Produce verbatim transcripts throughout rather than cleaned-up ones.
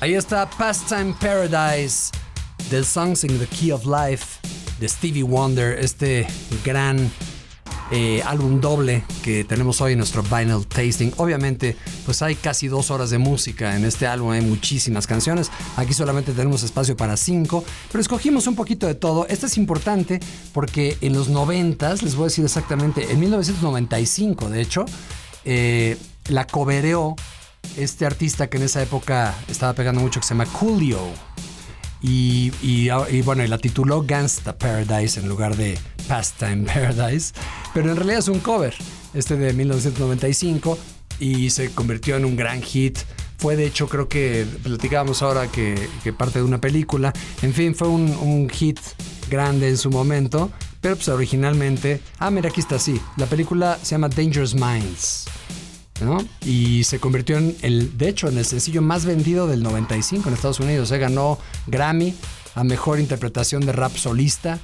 Ahí está Pastime Paradise del Songs in the Key of Life de Stevie Wonder, este gran eh, álbum doble que tenemos hoy en nuestro Vinyl Tasting. Obviamente, pues hay casi dos horas de música en este álbum, hay muchísimas canciones. Aquí solamente tenemos espacio para cinco, pero escogimos un poquito de todo. Esto es importante porque en los noventas, les voy a decir exactamente, en mil novecientos noventa y cinco, de hecho, eh, la cobereó este artista que en esa época estaba pegando mucho, que se llama Coolio. Y, y, y bueno, y la tituló Gangsta Paradise en lugar de Pastime Paradise. Pero en realidad es un cover, este de mil novecientos noventa y cinco, y se convirtió en un gran hit. Fue, de hecho, creo que platicábamos ahora que, que parte de una película. En fin, fue un, un hit grande en su momento. Pero pues originalmente... Ah, mira, aquí está, sí. La película se llama Dangerous Minds, ¿no? Y se convirtió en el, de hecho, en el sencillo más vendido del noventa y cinco en Estados Unidos. Se ganó Grammy a mejor interpretación de rap solista.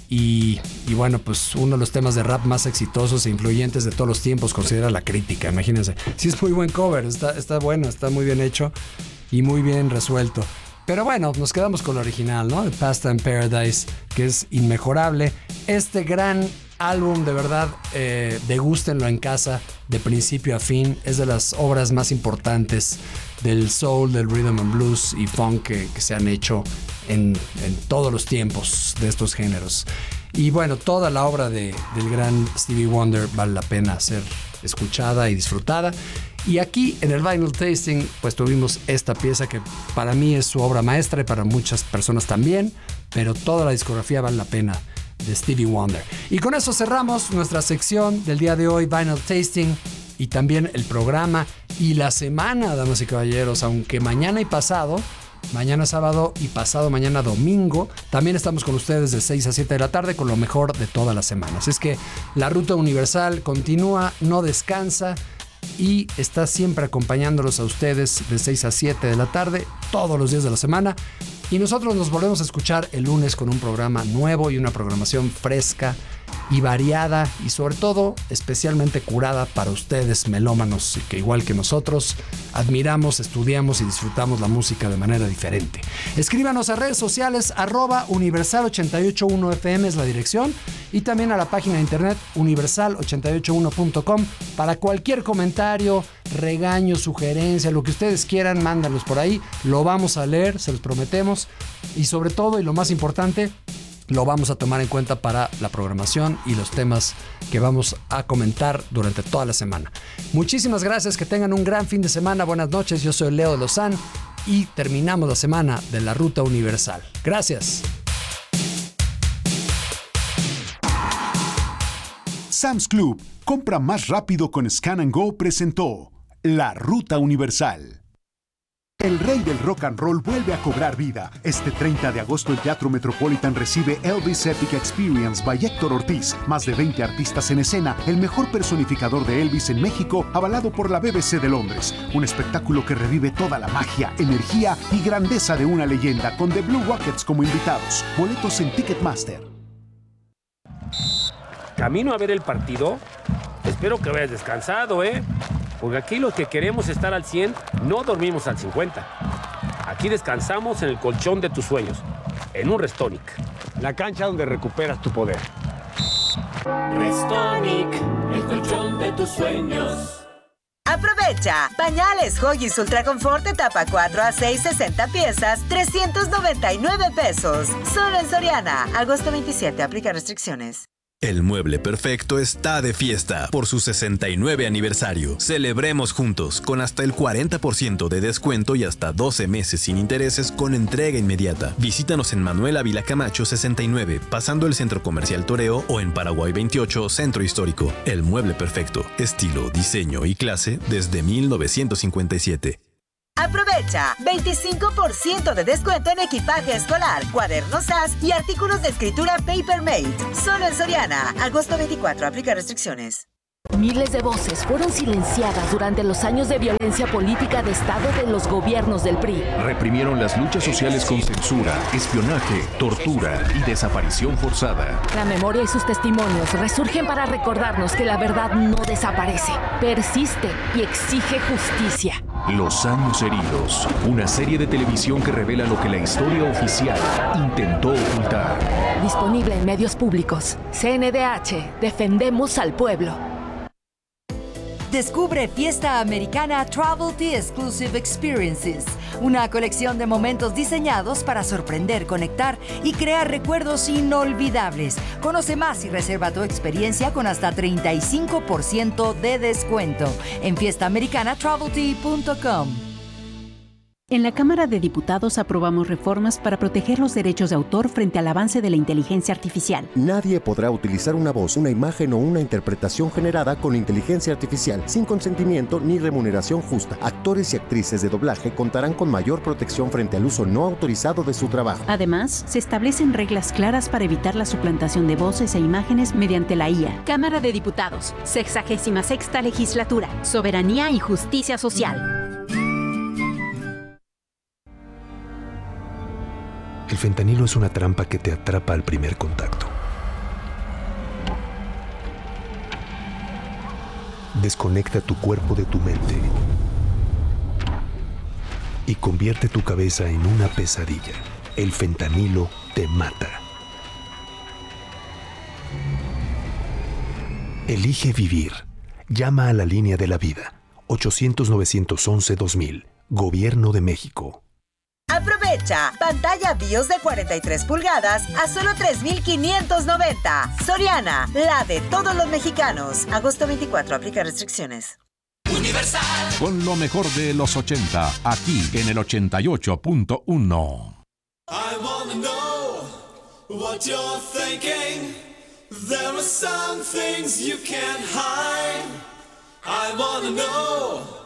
Y, y bueno, pues uno de los temas de rap más exitosos e influyentes de todos los tiempos, considera la crítica. Imagínense. Sí, es muy buen cover, está, está bueno, está muy bien hecho y muy bien resuelto. Pero bueno, nos quedamos con lo original, ¿no? The Pastime Paradise, que es inmejorable. Este gran álbum, de verdad, eh, degústenlo en casa de principio a fin. Es de las obras más importantes del soul, del rhythm and blues y funk que, que se han hecho en, en todos los tiempos de estos géneros. Y bueno, toda la obra de, del gran Stevie Wonder vale la pena ser escuchada y disfrutada. Y aquí en el Vinyl Tasting pues tuvimos esta pieza que para mí es su obra maestra y para muchas personas también, pero toda la discografía vale la pena de Stevie Wonder. Y con eso cerramos nuestra sección del día de hoy, Vinyl Tasting, y también el programa y la semana, damas y caballeros, aunque mañana y pasado, mañana sábado y pasado mañana domingo, también estamos con ustedes de seis a siete de la tarde con lo mejor de toda la semana. Así es que la ruta universal continúa, no descansa y está siempre acompañándolos a ustedes de seis a siete de la tarde, todos los días de la semana. Y nosotros nos volvemos a escuchar el lunes con un programa nuevo y una programación fresca y variada y sobre todo especialmente curada para ustedes melómanos que igual que nosotros admiramos, estudiamos y disfrutamos la música de manera diferente. Escríbanos a redes sociales, arroba universal ochenta y ocho punto uno F M es la dirección, y también a la página de internet universal ochenta y ocho punto uno punto com para cualquier comentario, regaño, sugerencia, lo que ustedes quieran, mándalos por ahí, lo vamos a leer, se los prometemos, y sobre todo y lo más importante, lo vamos a tomar en cuenta para la programación y los temas que vamos a comentar durante toda la semana. Muchísimas gracias, que tengan un gran fin de semana, buenas noches, yo soy Leo de Lozán y terminamos la semana de la Ruta Universal. Gracias. Sam's Club, compra más rápido con Scan and Go, presentó La Ruta Universal. El rey del rock and roll vuelve a cobrar vida. Este treinta de agosto el Teatro Metropolitan recibe Elvis Epic Experience by Héctor Ortiz. Más de veinte artistas en escena, el mejor personificador de Elvis en México, avalado por la B B C de Londres. Un espectáculo que revive toda la magia, energía y grandeza de una leyenda, con The Blue Rockets como invitados. Boletos en Ticketmaster. Camino a ver el partido. Espero que hayas descansado, ¿eh? Porque aquí los que queremos estar al cien, no dormimos al cincuenta. Aquí descansamos en el colchón de tus sueños, en un Restonic, la cancha donde recuperas tu poder. Restonic, el colchón de tus sueños. Aprovecha. Pañales Huggies Ultra Confort etapa cuatro a seis, sesenta piezas, trescientos noventa y nueve pesos. Solo en Soriana. agosto veintisiete. Aplica restricciones. El Mueble Perfecto está de fiesta por su sesenta y nueve aniversario. Celebremos juntos con hasta el cuarenta por ciento de descuento y hasta doce meses sin intereses con entrega inmediata. Visítanos en Manuel Ávila Camacho sesenta y nueve, pasando el Centro Comercial Toreo, o en Paraguay veintiocho, Centro Histórico. El Mueble Perfecto, estilo, diseño y clase desde mil novecientos cincuenta y siete. Aprovecha veinticinco por ciento de descuento en equipaje escolar, cuadernos A S y artículos de escritura Papermate. Solo en Soriana. agosto veinticuatro. Aplica restricciones. Miles de voces fueron silenciadas durante los años de violencia política de Estado de los gobiernos del P R I. Reprimieron las luchas sociales con censura, espionaje, tortura y desaparición forzada. La memoria y sus testimonios resurgen para recordarnos que la verdad no desaparece, persiste y exige justicia. Los años heridos, una serie de televisión que revela lo que la historia oficial intentó ocultar. Disponible en medios públicos. C N D H, defendemos al pueblo. Descubre Fiesta Americana Travelty Exclusive Experiences, una colección de momentos diseñados para sorprender, conectar y crear recuerdos inolvidables. Conoce más y reserva tu experiencia con hasta treinta y cinco por ciento de descuento en fiesta americana travelty punto com. En la Cámara de Diputados aprobamos reformas para proteger los derechos de autor frente al avance de la inteligencia artificial. Nadie podrá utilizar una voz, una imagen o una interpretación generada con inteligencia artificial sin consentimiento ni remuneración justa. Actores y actrices de doblaje contarán con mayor protección frente al uso no autorizado de su trabajo. Además, se establecen reglas claras para evitar la suplantación de voces e imágenes mediante la I A. Cámara de Diputados, sexagésima sexta legislatura, soberanía y justicia social. El fentanilo es una trampa que te atrapa al primer contacto. Desconecta tu cuerpo de tu mente y convierte tu cabeza en una pesadilla. El fentanilo te mata. Elige vivir. Llama a la línea de la vida. ochocientos, novecientos once, dos mil. Gobierno de México. Aprovecha pantalla BIOS de cuarenta y tres pulgadas a solo tres mil quinientos noventa. Soriana, la de todos los mexicanos. Agosto veinticuatro, aplica restricciones. Universal. Con lo mejor de los ochenta, aquí en el ochenta y ocho punto uno. I wanna know what you're thinking. There are some things you can't hide. I wanna know